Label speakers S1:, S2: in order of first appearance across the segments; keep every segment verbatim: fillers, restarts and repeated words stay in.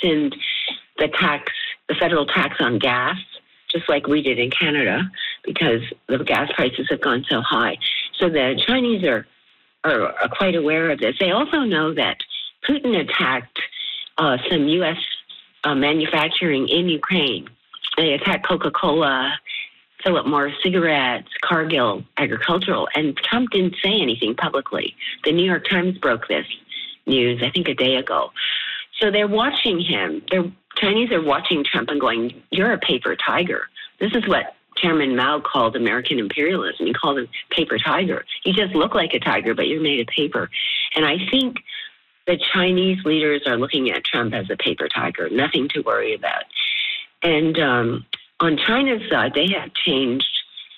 S1: rescind the tax, the federal tax on gas, just like we did in Canada, because the gas prices have gone so high. So the Chinese are, are, are quite aware of this. They also know that Putin attacked uh, some U S uh, manufacturing in Ukraine. They attacked Coca-Cola, Philip Morris cigarettes, Cargill agricultural, and Trump didn't say anything publicly. The New York Times broke this news, I think, a day ago. So they're watching him. The Chinese are watching Trump and going, "You're a paper tiger." This is what Chairman Mao called American imperialism. He called it paper tiger. You just look like a tiger, but you're made of paper. And I think the Chinese leaders are looking at Trump as a paper tiger, nothing to worry about. And um, on China's side, they have changed.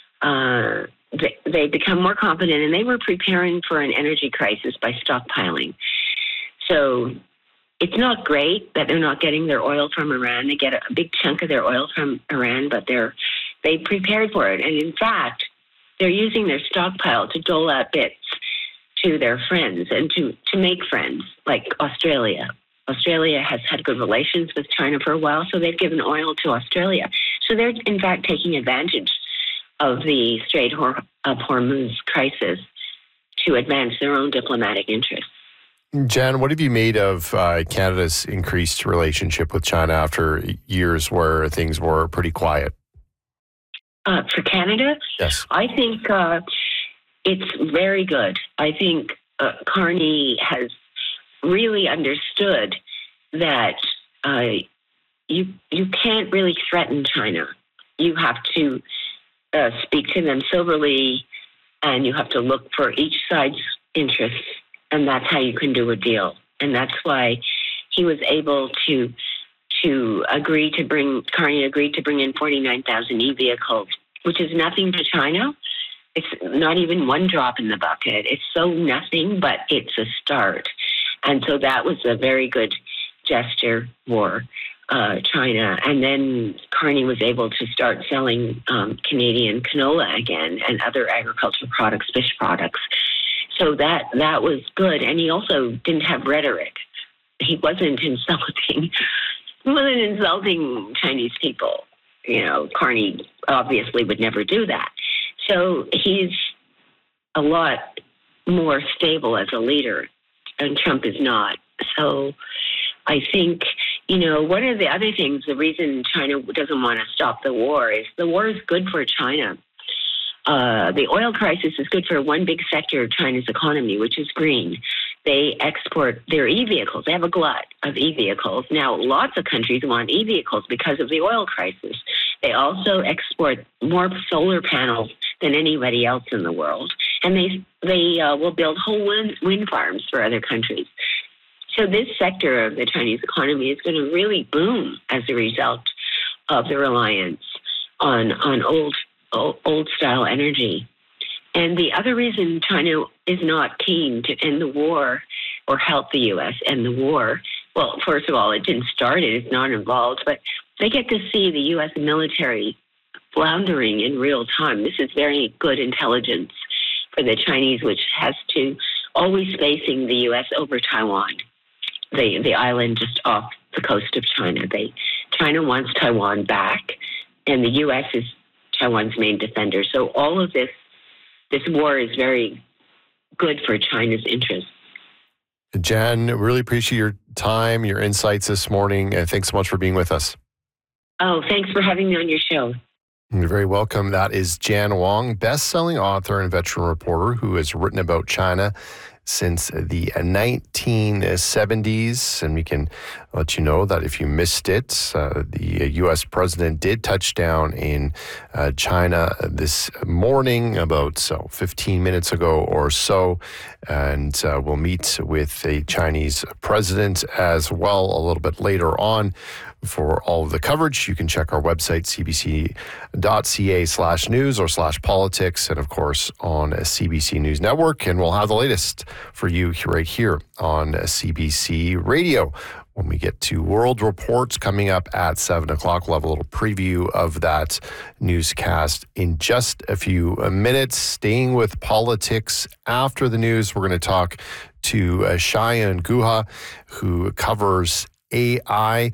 S1: Uh, they, they become more confident, and they were preparing for an energy crisis by stockpiling. So it's not great that they're not getting their oil from Iran. They get a big chunk of their oil from Iran, but they're they prepared for it. And in fact, they're using their stockpile to dole out bits to their friends and to, to make friends, like Australia. Australia has had good relations with China for a while, so they've given oil to Australia. So they're, in fact, taking advantage of the Strait of Hormuz crisis to advance their own diplomatic interests.
S2: Jan, what have you made of uh, Canada's increased relationship with China after years where things were pretty quiet?
S1: Uh, for Canada?
S2: Yes.
S1: I think uh, it's very good. I think uh, Carney has really understood that uh, you you can't really threaten China. You have to uh, speak to them soberly, and you have to look for each side's interests, and that's how you can do a deal. And that's why he was able to to agree to bring Carney agreed to bring in forty-nine thousand e-vehicles, which is nothing to China. It's not even one drop in the bucket. It's so nothing, but it's a start. And so that was a very good gesture for uh, China. And then Carney was able to start selling um, Canadian canola again and other agricultural products, fish products. So that that was good. And he also didn't have rhetoric. He wasn't insulting. He wasn't insulting Chinese people. You know, Carney obviously would never do that. So he's a lot more stable as a leader, and Trump is not. So I think, you know, one of the other things, the reason China doesn't want to stop the war is the war is good for China. Uh, the oil crisis is good for one big sector of China's economy, which is green. They export their e-vehicles. They have a glut of e-vehicles. Now, lots of countries want e-vehicles because of the oil crisis. They also export more solar panels than anybody else in the world. And they they uh, will build whole wind, wind farms for other countries. So this sector of the Chinese economy is going to really boom as a result of the reliance on, on old old style energy. And the other reason China is not keen to end the war or help the U S end the war, well, first of all, it didn't start it, it's not involved, but they get to see the U S military floundering in real time. This is very good intelligence for the Chinese, which has to always facing the U S over Taiwan, the, the island just off the coast of China. They China wants Taiwan back, and the U S is Taiwan's main defender. So all of this, this war is very good for China's interests.
S2: Jan, really appreciate your time, your insights this morning. Uh, thanks so much for being with us.
S1: Oh, thanks for having me on your show.
S2: You're very welcome. That is Jan Wong, best-selling author and veteran reporter who has written about China since the nineteen seventies. And we can let you know that if you missed it, uh, the U S president did touch down in uh, China this morning, about so fifteen minutes ago or so. And uh, we'll meet with the Chinese president as well a little bit later on. For all of the coverage, you can check our website, cbc.ca slash news or slash politics, and of course on C B C News Network. And we'll have the latest for you right here on C B C Radio. When we get to World Reports coming up at seven o'clock, we'll have a little preview of that newscast in just a few minutes. Staying with politics after the news, we're going to talk to uh, Shayan Guha, who covers A I